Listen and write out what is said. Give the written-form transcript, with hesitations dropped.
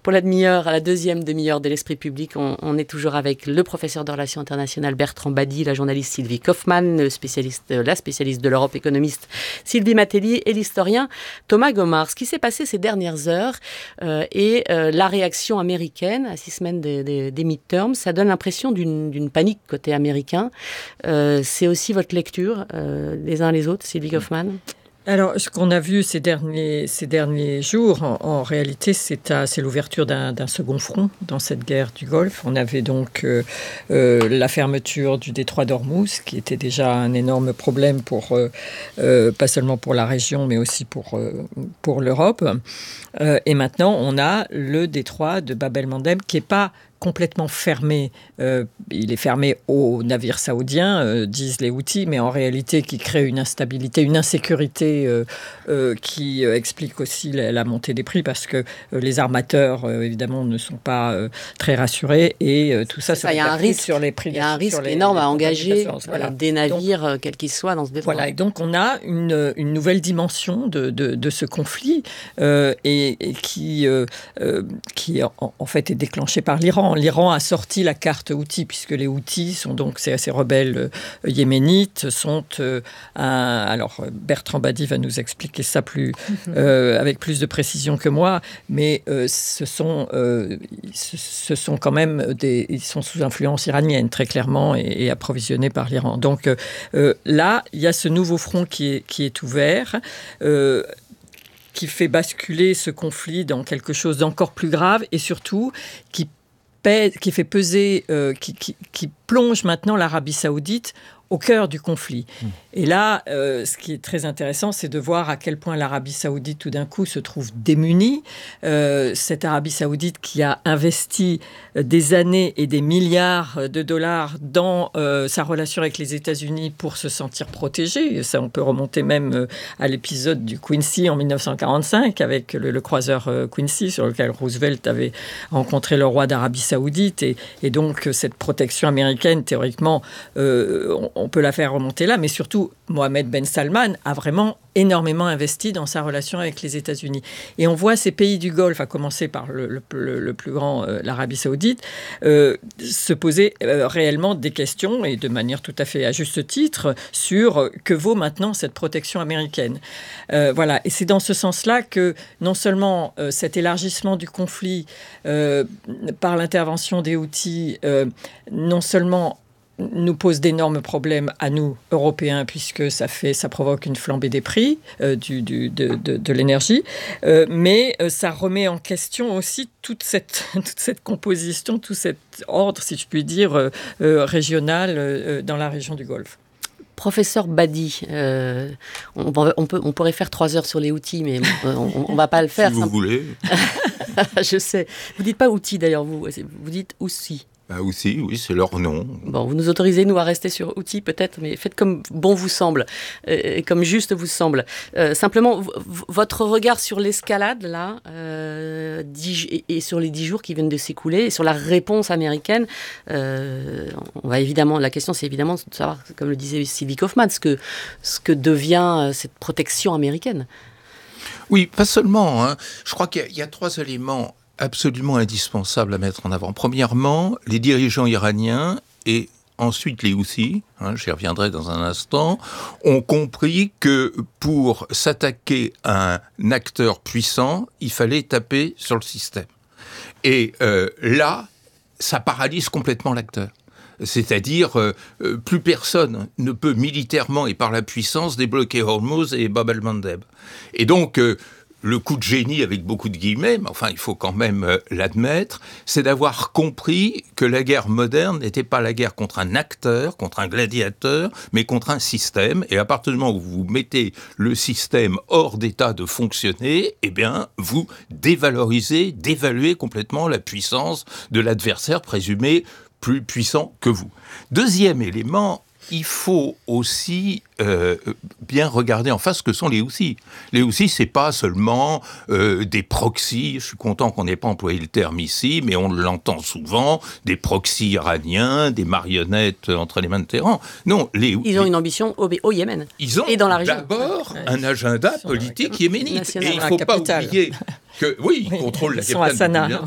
Pour la demi-heure, à la deuxième demi-heure de l'Esprit public, on est toujours avec le professeur de relations internationales Bertrand Badi, la journaliste Sylvie Kaufmann, la spécialiste de l'Europe, économiste Sylvie Matelli et l'historien Thomas Gomard. Ce qui s'est passé ces dernières heures et la réaction américaine à 6 semaines des midterms, ça donne l'impression d'une panique côté américain. C'est aussi votre lecture, les uns les autres, Sylvie Kaufmann? Alors, ce qu'on a vu ces derniers jours, en réalité, c'est l'ouverture d'un second front dans cette guerre du Golfe. On avait donc la fermeture du détroit d'Ormuz, qui était déjà un énorme problème pas seulement pour la région, mais aussi pour l'Europe. Et maintenant, on a le détroit de Bab el-Mandeb, qui n'est pas complètement fermé. Il est fermé aux navires saoudiens, disent les Houthis, mais en réalité qui crée une instabilité, une insécurité qui explique aussi la montée des prix, parce que les armateurs, évidemment, ne sont pas très rassurés, et tout ça se répercute sur les prix. Il y a un risque énorme à engager des navires, quels qu'ils soient, dans ce détroit. Voilà, et donc on a une nouvelle dimension de ce conflit et qui en fait est déclenchée par l'Iran. L'Iran a sorti la carte Houthi, puisque les Houthis sont donc ces rebelles yéménites, sont alors Bertrand Badi va nous expliquer ça avec plus de précision que moi, mais ce sont quand même ils sont sous influence iranienne très clairement et approvisionnés par l'Iran. Donc là, il y a ce nouveau front qui est ouvert. Qui fait basculer ce conflit dans quelque chose d'encore plus grave, et surtout qui fait peser, qui plonge maintenant l'Arabie Saoudite au cœur du conflit. Et là, ce qui est très intéressant, c'est de voir à quel point l'Arabie Saoudite, tout d'un coup, se trouve démunie. Cette Arabie Saoudite qui a investi des années et des milliards de dollars dans sa relation avec les États-Unis pour se sentir protégée. Ça, on peut remonter même à l'épisode du Quincy en 1945, avec le croiseur Quincy, sur lequel Roosevelt avait rencontré le roi d'Arabie Saoudite. Et donc, cette protection américaine, théoriquement, on peut la faire remonter là, mais surtout, Mohammed Ben Salman a vraiment énormément investi dans sa relation avec les États-Unis. Et on voit ces pays du Golfe, à commencer par le plus grand, l'Arabie Saoudite, se poser réellement des questions, et de manière tout à fait à juste titre, sur que vaut maintenant cette protection américaine. Voilà. Et c'est dans ce sens-là que non seulement cet élargissement du conflit par l'intervention des Houthis, non seulement nous pose d'énormes problèmes à nous, Européens, puisque ça provoque une flambée des prix de l'énergie, mais ça remet en question aussi toute cette composition, tout cet ordre, si je puis dire, régional dans la région du Golfe. Professeur Badi, on pourrait faire 3 heures sur les Houthis, mais on ne va pas le faire. Si vous voulez. Je sais. Vous ne dites pas Houthis d'ailleurs, vous dites Houssi. Houssi, oui, c'est leur nom. Bon, vous nous autorisez, nous, à rester sur Houthi, peut-être, mais faites comme bon vous semble, et comme juste vous semble. Simplement, votre regard sur l'escalade, là, et sur les 10 jours qui viennent de s'écouler, et sur la réponse américaine, la question, c'est évidemment de savoir, comme le disait Sylvie Kaufmann, ce que devient cette protection américaine. Oui, pas seulement. Je crois qu'il y a 3 éléments absolument indispensable à mettre en avant. Premièrement, les dirigeants iraniens et ensuite les Houthis, j'y reviendrai dans un instant, ont compris que pour s'attaquer à un acteur puissant, il fallait taper sur le système. Et là, ça paralyse complètement l'acteur. C'est-à-dire, plus personne ne peut militairement et par la puissance débloquer Hormuz et Bab el-Mandeb. Et donc, le coup de génie, avec beaucoup de guillemets, mais enfin, il faut quand même l'admettre, c'est d'avoir compris que la guerre moderne n'était pas la guerre contre un acteur, contre un gladiateur, mais contre un système. Et à partir du moment où vous mettez le système hors d'état de fonctionner, eh bien, vous dévalorisez, dévaluez complètement la puissance de l'adversaire présumé plus puissant que vous. Deuxième élément, il faut aussi bien regarder en face ce que sont les Houthis. Les Houthis, c'est pas seulement des proxys, je suis content qu'on n'ait pas employé le terme ici, mais on l'entend souvent, des proxys iraniens, des marionnettes entre les mains de Téhéran. Non, ils ont une ambition au Yémen. Ils ont et dans la région. D'abord un agenda politique yéménite. Et il ne faut pas oublier que, oui, ils contrôlent la capitale.